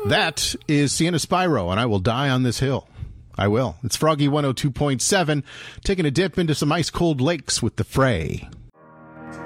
That is Sienna Spyro, and I will die on this hill. I will. It's Froggy 102.7, taking a dip into some ice-cold lakes with the Fray.